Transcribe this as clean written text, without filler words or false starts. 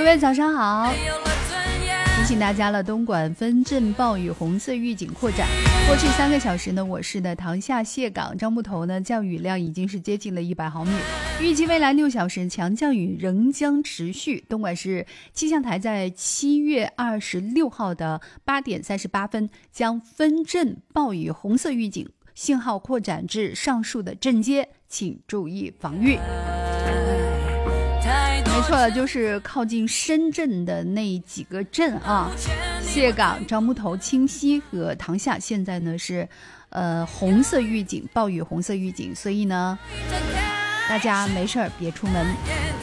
位早上好，提醒大家了，东莞分镇暴雨红色预警扩展。过去3个小时呢，我市的塘厦、蟹港、樟木头呢降雨量已经是接近了100毫米，预计未来6小时强降雨仍将持续。东莞市气象台在7月26号的8点38分将分镇暴雨红色预警信号扩展至上述的镇街，请注意防御。没错了，就是靠近深圳的那几个镇啊，蟹港、樟木头、清溪和塘厦，现在呢是红色预警，暴雨红色预警，所以呢大家没事儿别出门。